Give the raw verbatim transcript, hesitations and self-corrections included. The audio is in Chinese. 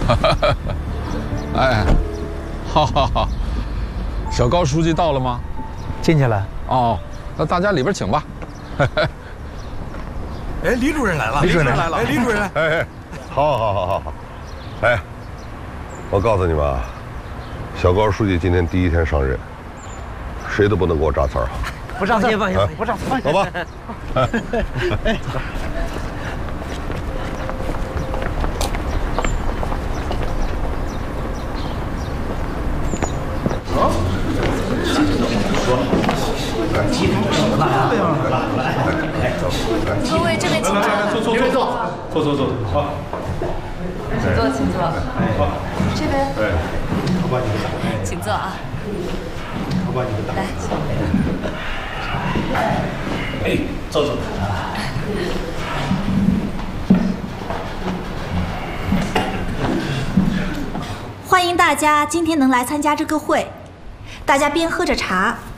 哎，好好好，小高书记到了吗？ 进去了。 哦，那大家里边请吧。 哎，李主任来了， 李主任来了，哎，李主任， 哎哎，好，好，好，好，好，哎，我告诉你们啊，小高书记今天第一天上任，谁都不能给我扎刺儿啊！ 不上心，放心，不上，放心。 走吧。 哎， 各位这边请坐， 坐坐坐坐坐坐坐，好， 请坐，请坐。这边， 哎，我帮你们打， 请坐啊。 我帮你们打。 来， 哎，坐坐。 欢迎大家今天能来参加这个会，大家边喝着茶